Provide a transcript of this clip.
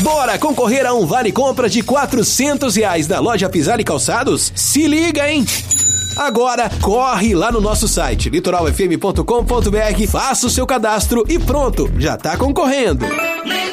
Bora concorrer a um vale compra de R$400 na loja Pisani Calçados? Se liga, hein? Agora, corre lá no nosso site, litoralfm.com.br, faça o seu cadastro e pronto, já tá concorrendo.